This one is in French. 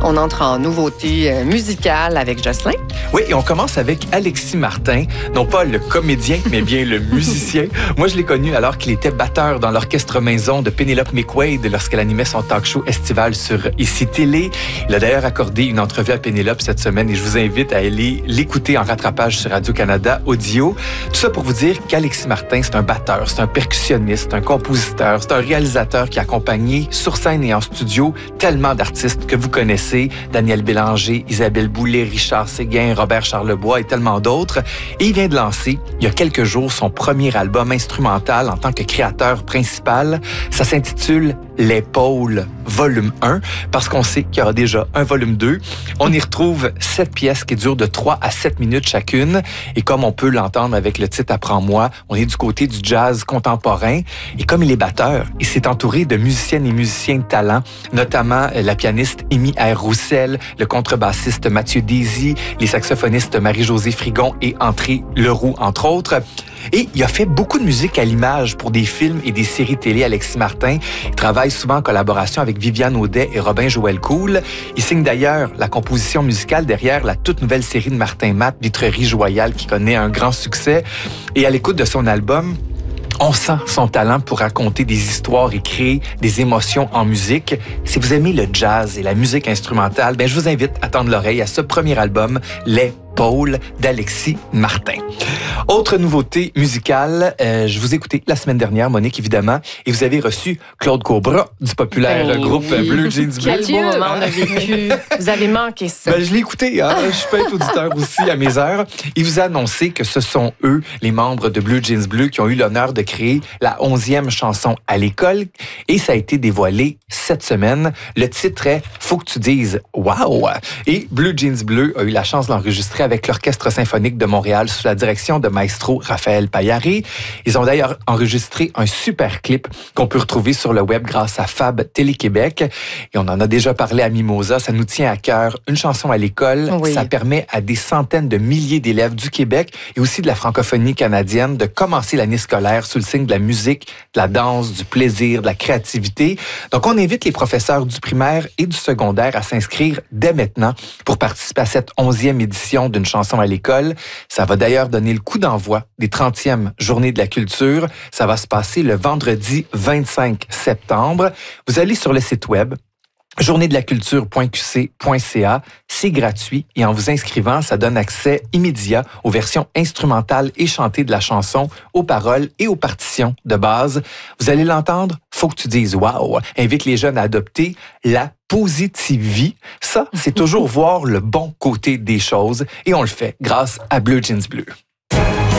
On entre en nouveauté musicale avec Jocelyn. Oui, et on commence avec Alexis Martin, non pas le comédien, mais bien le musicien. Moi, je l'ai connu alors qu'il était batteur dans l'orchestre maison de Penelope McQuaid lorsqu'elle animait son talk show estival sur ICI Télé. Il a d'ailleurs accordé une entrevue à Penelope cette semaine et je vous invite à aller l'écouter en rattrapage sur Radio-Canada Audio. Tout ça pour vous dire qu'Alexis Martin, c'est un batteur, c'est un percussionniste, un compositeur, c'est un réalisateur qui a accompagné sur scène et en studio tellement d'artistes que vous connaissez, Daniel Bélanger, Isabelle Boulay, Richard Séguin, Robert Charlebois et tellement d'autres. Et il vient de lancer, il y a quelques jours, son premier album instrumental en tant que créateur principal. Ça s'intitule Les Pôles, volume 1, parce qu'on sait qu'il y aura déjà un volume 2. On y retrouve 7 pièces qui durent de 3 à 7 minutes chacune. Et comme on peut l'entendre avec le titre Apprends-moi, on est du côté du jazz contemporain. Et comme il est batteur, il s'est entouré de musiciennes et musiciens de talent, notamment la pianiste Amy R. Roussel, le contrebassiste Mathieu Daisy, les saxophonistes Marie-Josée Frigon et André Leroux, entre autres. Et il a fait beaucoup de musique à l'image pour des films et des séries télé, Alexis Martin. Il travaille souvent en collaboration avec Viviane Audet et Robin Joël Cool. Il signe d'ailleurs la composition musicale derrière la toute nouvelle série de Martin Matt, Vitrerie Royale, qui connaît un grand succès. Et à l'écoute de son album, on sent son talent pour raconter des histoires et créer des émotions en musique. Si vous aimez le jazz et la musique instrumentale, je vous invite à tendre l'oreille à ce premier album, Les Pôles d'Alexis Martin. Autre nouveauté musicale, je vous ai écouté la semaine dernière, Monique, évidemment, et vous avez reçu Claude Cobra du populaire groupe Blue Jeans Bleu. Quel beau moment on a vécu. Vous avez manqué ça. Je l'ai écouté, hein? Je peux être auditeur aussi à mes heures. Il vous a annoncé que ce sont eux, les membres de Blue Jeans Bleu, qui ont eu l'honneur de créer la 11e chanson à l'école, et ça a été dévoilé cette semaine. Le titre est « Faut que tu dises wow ». Et Blue Jeans Bleu a eu la chance de l'enregistrer avec l'Orchestre symphonique de Montréal sous la direction de maestro Raphaël Paillaré. Ils ont d'ailleurs enregistré un super clip qu'on peut retrouver sur le web grâce à Fab Télé-Québec. Et on en a déjà parlé à Mimosa, ça nous tient à cœur. Une chanson à l'école, oui. Ça permet à des centaines de milliers d'élèves du Québec et aussi de la francophonie canadienne de commencer l'année scolaire sous le signe de la musique, de la danse, du plaisir, de la créativité. Donc on invite les professeurs du primaire et du secondaire à s'inscrire dès maintenant pour participer à cette 11e édition d'une chanson à l'école. Ça va d'ailleurs donner le coup d'envoi des 30e Journées de la culture. Ça va se passer le vendredi 25 septembre. Vous allez sur le site web journéedelaculture.qc.ca. C'est gratuit et en vous inscrivant, ça donne accès immédiat aux versions instrumentales et chantées de la chanson, aux paroles et aux partitions de base. Vous allez l'entendre, faut que tu dises wow. Invite les jeunes à adopter la positivie. Ça, c'est toujours voir le bon côté des choses et on le fait grâce à Blue Jeans Bleu.